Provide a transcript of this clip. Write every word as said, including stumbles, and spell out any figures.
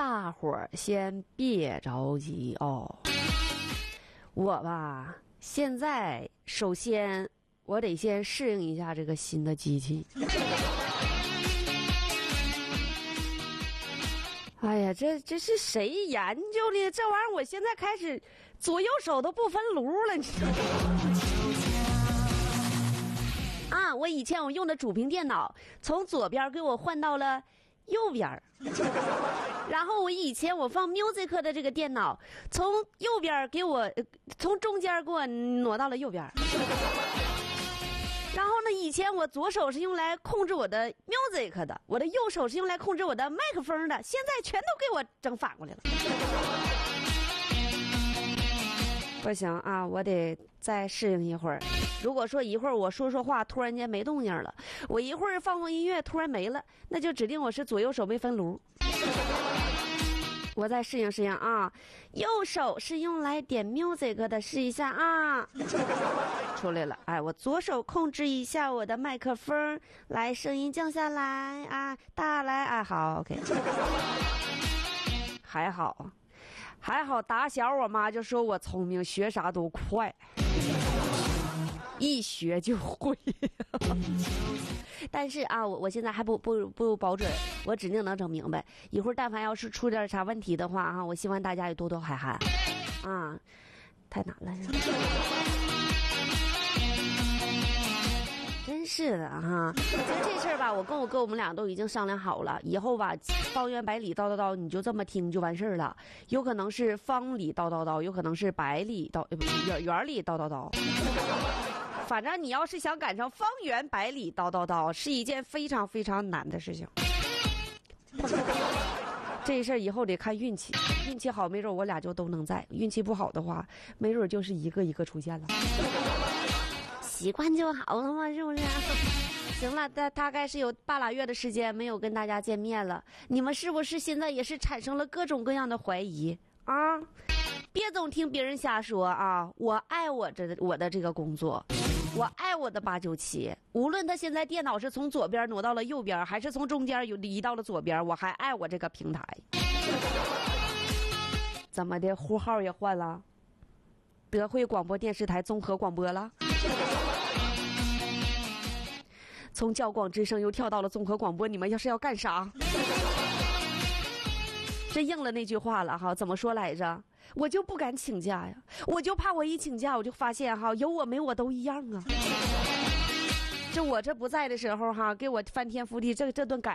大伙儿先别着急哦。我吧，现在首先我得先适应一下这个新的机器。哎呀，这这是谁研究的？这玩意儿我现在开始左右手都不分炉了，你知道吗？啊，我以前我用的主屏电脑，从左边给我换到了右边，然后我以前我放 music 的这个电脑，从右边给我，从中间给我挪到了右边。然后呢，以前我左手是用来控制我的 music 的，我的右手是用来控制我的麦克风的，现在全都给我整反过来了。不行啊，我得再适应一会儿。如果说一会儿我说说话突然间没动静了，我一会儿放放音乐突然没了，那就指定我是左右手没分炉。我再适应适应啊，右手是用来点 music 的，试一下啊，出来了。哎，我左手控制一下我的麦克风，来声音降下来啊，大来啊，好 OK。还好还好，打小我妈就说我聪明，学啥都快，一学就会。但是啊，我我现在还不不不保准，我指定能整明白。一会儿但凡要是出点啥问题的话啊，我希望大家也多多海涵啊，太难了，真是的哈。其实这事儿吧，我跟我哥我们俩都已经商量好了，以后吧，方圆百里叨叨叨，你就这么听就完事儿了。有可能是方里叨叨叨，有可能是百里叨呃不圆圆里叨叨叨。反正你要是想赶上方圆百里叨叨叨，是一件非常非常难的事情。这事儿以后得看运气，运气好没准我俩就都能在，运气不好的话没准就是一个一个出现了。习惯就好了嘛，是不是？行了，大大概是有半拉月的时间没有跟大家见面了，你们是不是现在也是产生了各种各样的怀疑啊？别总听别人瞎说啊！我爱我这我的这个工作，我爱我的八九七，无论他现在电脑是从左边挪到了右边，还是从中间有移到了左边，我还爱我这个平台。怎么的，呼号也换了？德惠广播电视台综合广播了？从教广之声又跳到了综合广播，你们要是要干啥？这应了那句话了哈，怎么说来着？我就不敢请假呀，我就怕我一请假，我就发现哈，有我没我都一样啊。这我这不在的时候哈，给我翻天覆地，这这顿改。